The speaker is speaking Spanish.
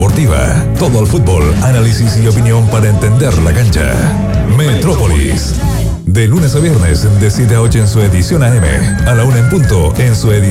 Deportiva. Todo el fútbol, análisis y opinión para entender la cancha. Metrópolis. De lunes a viernes, de 7 a 8 en su edición AM. A la 1 en punto en su edición.